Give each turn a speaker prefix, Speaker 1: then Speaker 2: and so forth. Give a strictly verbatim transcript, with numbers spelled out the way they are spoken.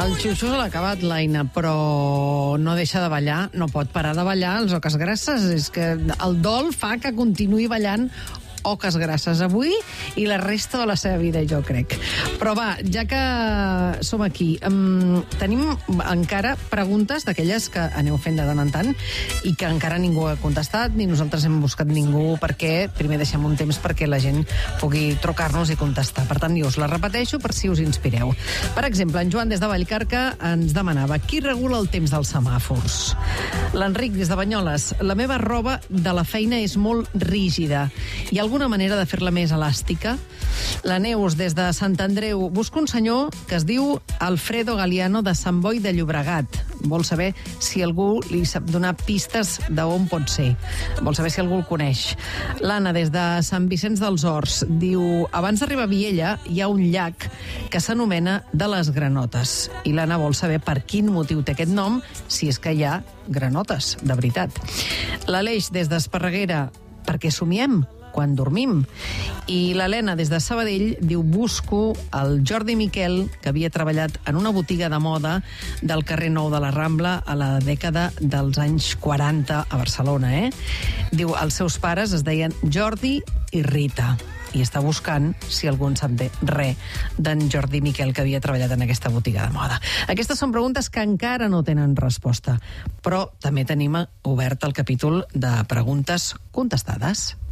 Speaker 1: El xuxu se l'ha acabat, l'Aina, però no deixa de ballar, no pot parar de ballar els Oques Grasses. És que el dol fa que continuï ballant Oques Grasses avui i la resta de la seva vida, jo crec. Però va, ja que som aquí, um, tenim encara preguntes d'aquelles que aneu fent de tant en tant i que encara ningú ha contestat, ni nosaltres hem buscat ningú, perquè primer deixem un temps perquè la gent pugui trucar-nos i contestar. Per tant, jo us la repeteixo per si us inspireu. Per exemple, en Joan des de Vallcarca ens demanava qui regula el temps dels semàfors. L'Enric des de Banyoles, la meva roba de la feina és molt rígida. Hi ha alguna manera de fer-la més elàstica? La Neus, des de Sant Andreu, busca un senyor que es diu Alfredo Galiano de Sant Boi de Llobregat. Vol saber si algú li sap donar pistes d'on pot ser. Vol saber si algú el coneix. L'Anna, des de Sant Vicenç dels Horts, diu abans d'arribar a Viella hi ha un llac que s'anomena de les Granotes. I l'Anna vol saber per quin motiu té aquest nom, si és que hi ha granotes, de veritat. L'Aleix, des d'Esparreguera, perquè somiem quan dormim. I l'Helena, des de Sabadell, diu busco el Jordi Miquel, que havia treballat en una botiga de moda del carrer Nou de la Rambla a la dècada dels anys quaranta a Barcelona, eh? Diu, els seus pares es deien Jordi i Rita. I està buscant si algú en sap res d'en Jordi Miquel, que havia treballat en aquesta botiga de moda. Aquestes són preguntes que encara no tenen resposta, però també tenim obert el capítol de preguntes contestades.